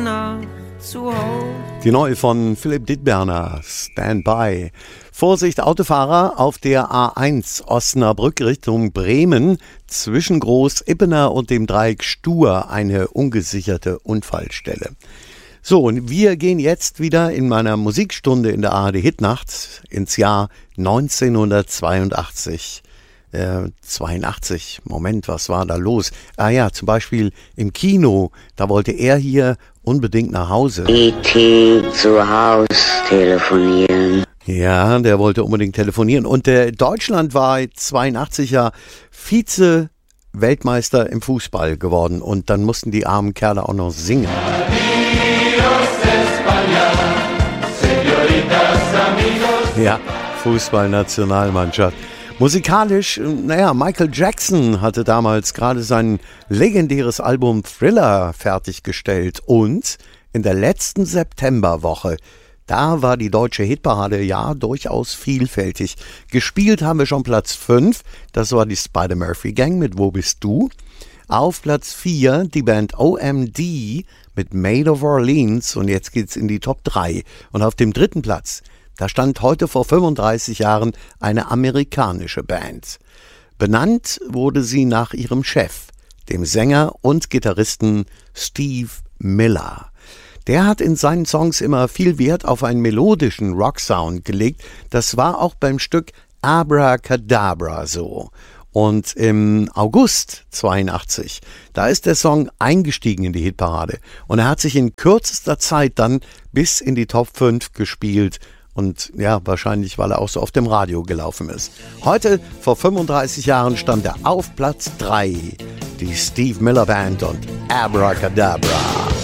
Die neue von Philipp Dittberner, Stand By. Vorsicht Autofahrer auf der A1 Osnabrück Richtung Bremen zwischen Groß-Ippener und dem Dreieck Stur eine ungesicherte Unfallstelle. So, und wir gehen jetzt wieder in meiner Musikstunde in der ARD Hitnacht ins Jahr 1982. 82, Moment, was war da los? Ah ja, zum Beispiel im Kino, da wollte er hier unbedingt nach Hause. E.T. zu Haus telefonieren. Ja, der wollte unbedingt telefonieren. Und der Deutschland war 82 ja Vize-Weltmeister im Fußball geworden. Und dann mussten die armen Kerle auch noch singen. Ja, Fußballnationalmannschaft. Musikalisch, Michael Jackson hatte damals gerade sein legendäres Album Thriller fertiggestellt und in der letzten Septemberwoche, da war die deutsche Hitparade ja durchaus vielfältig. Gespielt haben wir schon Platz 5, das war die Spider-Murphy Gang mit Wo bist du? Auf Platz 4 die Band OMD mit Maid of Orleans und jetzt geht's in die Top 3. Und auf dem 3. Platz, da stand heute vor 35 Jahren eine amerikanische Band. Benannt wurde sie nach ihrem Chef, dem Sänger und Gitarristen Steve Miller. Der hat in seinen Songs immer viel Wert auf einen melodischen Rocksound gelegt. Das war auch beim Stück Abracadabra so. Und im August 82, da ist der Song eingestiegen in die Hitparade. Und er hat sich in kürzester Zeit dann bis in die Top 5 gespielt. Und ja, wahrscheinlich, weil er auch so auf dem Radio gelaufen ist. Heute, vor 35 Jahren, stand er auf Platz 3. Die Steve Miller Band und Abracadabra.